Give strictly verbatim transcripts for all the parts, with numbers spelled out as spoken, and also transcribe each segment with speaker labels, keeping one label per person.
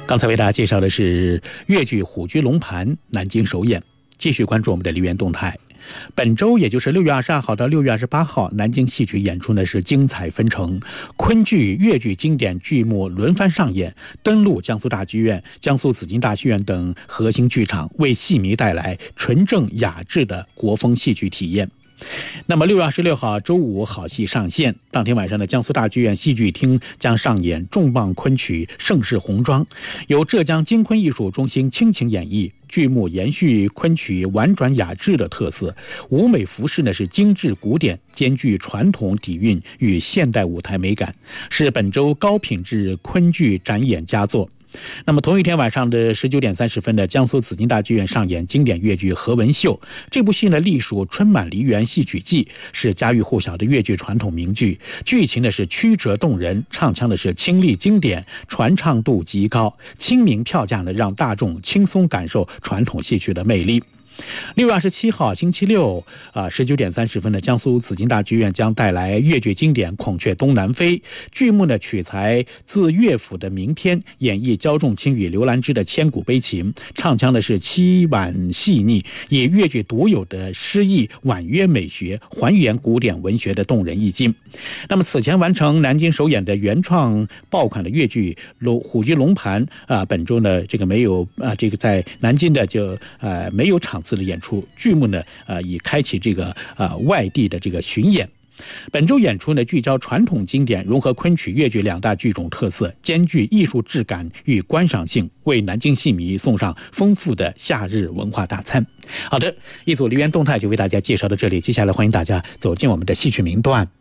Speaker 1: 刚才为大家介绍的是越剧《虎踞龙盘》南京首演，继续关注我们的梨园动态。本周也就是六月二十二号到六月二十八号，南京戏曲演出呢是精彩纷呈，昆剧、越剧经典剧目轮番上演，登陆江苏大剧院、江苏紫金大剧院等核心剧场，为戏迷带来纯正雅致的国风戏剧体验。那么六月二十六号周五好戏上线，当天晚上的江苏大剧院戏剧厅将上演重磅昆曲《盛世红妆》，由浙江京昆艺术中心倾情演绎，剧目延续昆曲婉转雅致的特色，舞美服饰呢是精致古典，兼具传统底蕴与现代舞台美感，是本周高品质昆剧展演佳作。那么同一天晚上的十九点三十分的江苏紫金大剧院上演经典越剧《何文秀》，这部戏呢隶属春满梨园戏曲季，是家喻户晓的越剧传统名剧，剧情呢是曲折动人，唱腔的是清丽经典，传唱度极高，亲民票价呢让大众轻松感受传统戏曲的魅力。六月二十七号星期六啊，十九点三十分的江苏紫金大剧院将带来越剧经典《孔雀东南飞》，剧目呢取材自乐府的名篇，演绎焦仲卿与刘兰芝的千古悲情，唱腔的是凄婉细腻，以越剧独有的诗意婉约美学还原古典文学的动人意境。那么此前完成南京首演的原创爆款的越剧《虎踞龙盘》啊，本周呢这个没有啊这个在南京的就呃没有场次的演出，剧目呢呃已开启这个呃外地的这个巡演。本周演出呢聚焦传统经典，融合昆曲、越剧两大剧种特色，兼具艺术质感与观赏性，为南京戏迷送上丰富的夏日文化大餐。好的，一组梨园动态就为大家介绍到这里，接下来欢迎大家走进我们的戏曲名段。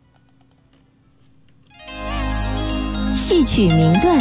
Speaker 2: 戏曲名段。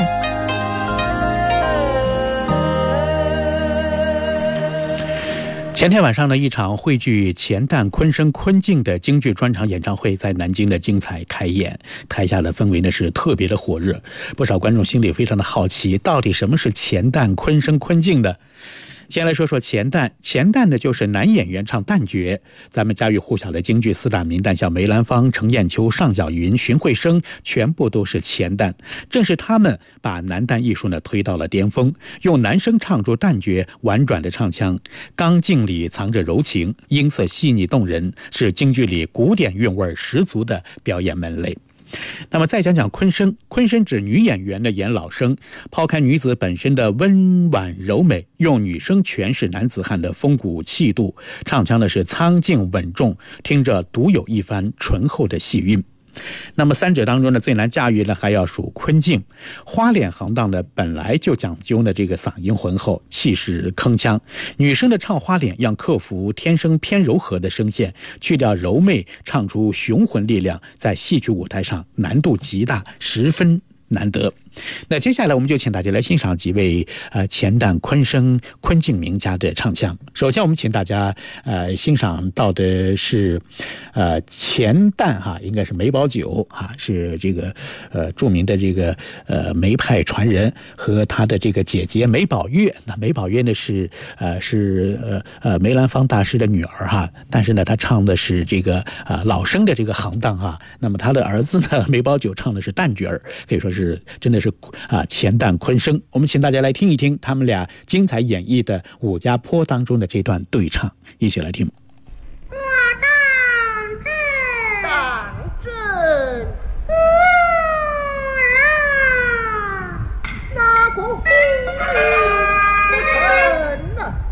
Speaker 1: 前天晚上的一场汇聚钱旦、昆声、昆净的京剧专场演唱会在南京的精彩开演，台下的氛围呢是特别的火热，不少观众心里非常的好奇，到底什么是钱旦、昆声、昆净的？先来说说钱旦，钱旦呢就是男演员唱旦角，咱们家喻户晓的京剧四大名旦，像梅兰芳、程砚秋、尚小云、荀慧生，全部都是钱旦。正是他们把男旦艺术呢推到了巅峰，用男声唱出旦角婉转的唱腔，刚劲里藏着柔情，音色细腻动人，是京剧里古典韵味十足的表演门类。那么再讲讲昆声，昆声指女演员的演老生，抛开女子本身的温婉柔美，用女声诠释男子汉的风骨气度，唱腔的是苍劲稳重，听着独有一番醇厚的戏韵。那么三者当中呢，最难驾驭的还要数昆净。花脸行当呢，本来就讲究呢这个嗓音浑厚，气势铿锵。女生的唱花脸要克服天生偏柔和的声线，去掉柔媚，唱出雄浑力量，在戏曲舞台上难度极大，十分难得。那接下来我们就请大家来欣赏几位呃钱旦、昆声、昆净名家的唱腔。首先我们请大家呃欣赏到的是呃钱旦哈，应该是梅葆玖哈，是这个呃著名的这个呃梅派传人，和他的这个姐姐梅葆月。那梅葆月呢是呃是呃呃梅兰芳大师的女儿哈，但是呢她唱的是这个啊、呃、老生的这个行当哈。那么她的儿子呢梅葆玖唱的是旦角儿，可以说是真的是啊，钱旦昆声，我们请大家来听一听他们俩精彩演绎的《武家坡》当中的这段对唱，一起来听。
Speaker 3: 我当真，
Speaker 4: 当真，
Speaker 3: 我让那个